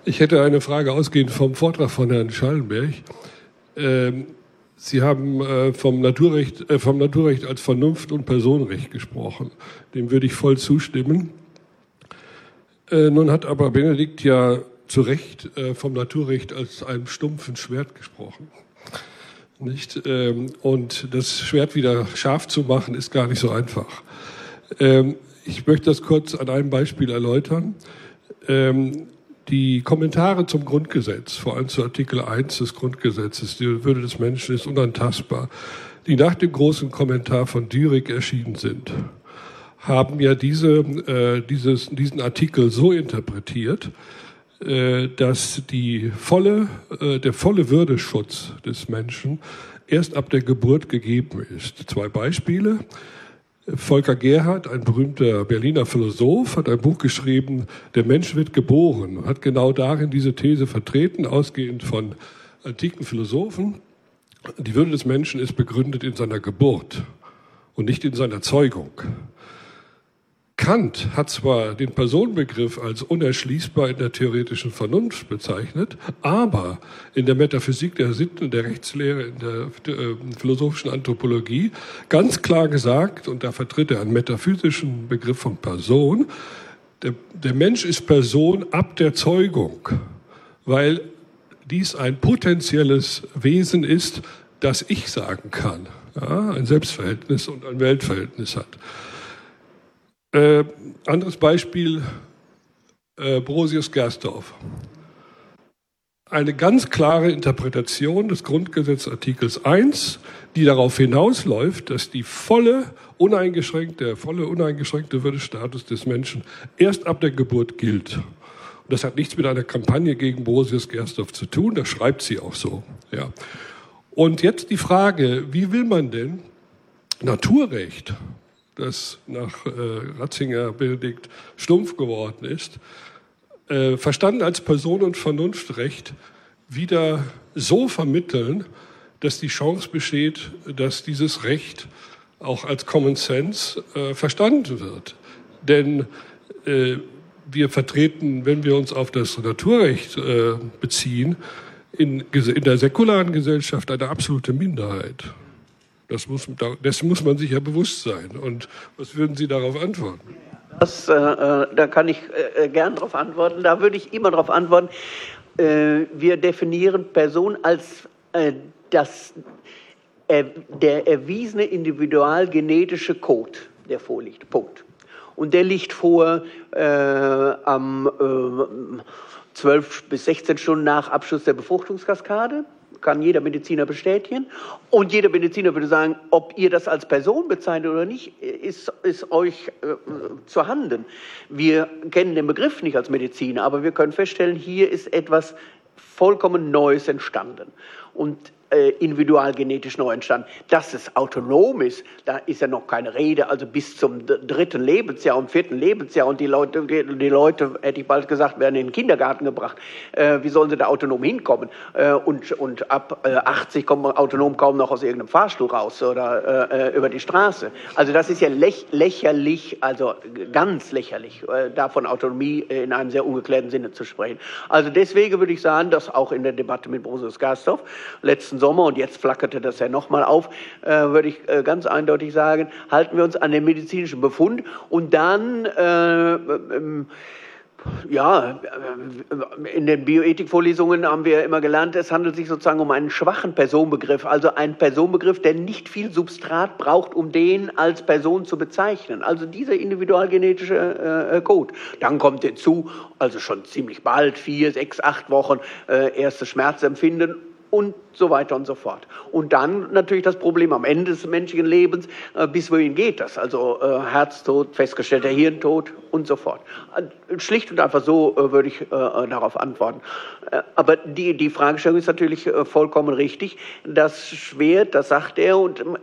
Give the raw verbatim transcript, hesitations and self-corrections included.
Ich hätte eine Frage ausgehend vom Vortrag von Herrn Schallenberg. Ähm, Sie haben äh, vom Naturrecht, äh, vom Naturrecht als Vernunft- und Personenrecht gesprochen. Dem würde ich voll zustimmen. Äh, nun hat aber Benedikt ja zu Recht äh, vom Naturrecht als einem stumpfen Schwert gesprochen. Nicht? Ähm, und das Schwert wieder scharf zu machen, ist gar nicht so einfach. Ähm, ich möchte das kurz an einem Beispiel erläutern. Ähm, Die Kommentare zum Grundgesetz, vor allem zu Artikel eins des Grundgesetzes, die Würde des Menschen ist unantastbar, die nach dem großen Kommentar von Dürig erschienen sind, haben ja diese, äh, dieses, diesen Artikel so interpretiert, äh, dass die volle, äh, der volle Würdeschutz des Menschen erst ab der Geburt gegeben ist. Zwei Beispiele. Volker Gerhardt, ein berühmter Berliner Philosoph, hat ein Buch geschrieben, Der Mensch wird geboren, und hat genau darin diese These vertreten, ausgehend von antiken Philosophen. Die Würde des Menschen ist begründet in seiner Geburt und nicht in seiner Zeugung. Kant hat zwar den Personenbegriff als unerschließbar in der theoretischen Vernunft bezeichnet, aber in der Metaphysik der Sitten, der Rechtslehre, in der äh, philosophischen Anthropologie ganz klar gesagt, und da vertritt er einen metaphysischen Begriff von Person, der, der Mensch ist Person ab der Zeugung, weil dies ein potenzielles Wesen ist, das ich sagen kann, ja, ein Selbstverhältnis und ein Weltverhältnis hat. Äh, anderes Beispiel, äh, Brosius-Gersdorff. Eine ganz klare Interpretation des Grundgesetzartikels eins, die darauf hinausläuft, dass die volle, uneingeschränkte, der volle, uneingeschränkte Würdestatus des Menschen erst ab der Geburt gilt. Und das hat nichts mit einer Kampagne gegen Brosius-Gersdorff zu tun, das schreibt sie auch so. Ja. Und jetzt die Frage, wie will man denn Naturrecht, das nach äh, Ratzinger Benedikt stumpf geworden ist, äh, verstanden als Person- und Vernunftrecht, wieder so vermitteln, dass die Chance besteht, dass dieses Recht auch als Common Sense äh, verstanden wird. Denn äh, wir vertreten, wenn wir uns auf das Naturrecht äh, beziehen, in, in der säkularen Gesellschaft eine absolute Minderheit. Das muss, dessen muss man sich ja bewusst sein. Und was würden Sie darauf antworten? Das, äh, da kann ich äh, gern darauf antworten. Da würde ich immer darauf antworten. Äh, wir definieren Person als äh, das, äh, der erwiesene individualgenetische Code, der vorliegt. Punkt. Und der liegt vor äh, am äh, zwölf bis sechzehn Stunden nach Abschluss der Befruchtungskaskade. Kann jeder Mediziner bestätigen. Und jeder Mediziner würde sagen, ob ihr das als Person bezeichnet oder nicht, ist, ist euch äh, zu Handen. Wir kennen den Begriff nicht als Mediziner, aber wir können feststellen, hier ist etwas vollkommen Neues entstanden. Und äh, individualgenetisch neu entstanden. Dass es autonom ist, da ist ja noch keine Rede, also bis zum dritten Lebensjahr und vierten Lebensjahr und die Leute, die Leute, hätte ich bald gesagt, werden in den Kindergarten gebracht. Äh, wie sollen sie da autonom hinkommen? Äh, und, und ab äh, achtzig kommt man autonom kaum noch aus irgendeinem Fahrstuhl raus oder äh, über die Straße. Also das ist ja läch lächerlich, also ganz lächerlich, äh, davon Autonomie in einem sehr ungeklärten Sinne zu sprechen. Also deswegen würde ich sagen, dass auch in der Debatte mit Brosius-Gersdorff letzten Sommer, und jetzt flackerte das ja nochmal auf, äh, würde ich äh, ganz eindeutig sagen, halten wir uns an den medizinischen Befund und dann äh, ähm, ja, in den Bioethikvorlesungen haben wir immer gelernt, es handelt sich sozusagen um einen schwachen Personenbegriff, also einen Personenbegriff, der nicht viel Substrat braucht, um den als Person zu bezeichnen. Also dieser individualgenetische äh, Code. Dann kommt hinzu, also schon ziemlich bald, vier, sechs, acht Wochen, äh, erstes Schmerzempfinden und so weiter und so fort. Und dann natürlich das Problem am Ende des menschlichen Lebens, äh, bis wohin geht das? Also äh, Herztod, festgestellter Hirntod und so fort. Äh, schlicht und einfach so äh, würde ich äh, darauf antworten. Äh, aber die, die Fragestellung ist natürlich äh, vollkommen richtig. Das Schwert, das sagt er, und